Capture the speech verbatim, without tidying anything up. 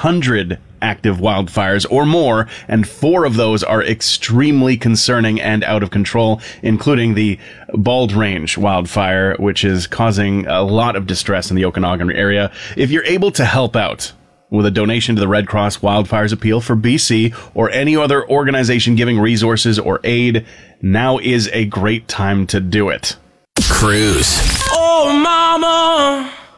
hundred active wildfires or more, and four of those are extremely concerning and out of control, including the Bald Range wildfire, which is causing a lot of distress in the Okanagan area. If you're able to help out with a donation to the Red Cross Wildfires Appeal for B C or any other organization giving resources or aid, now is a great time to do it. Cruise. Oh, mama.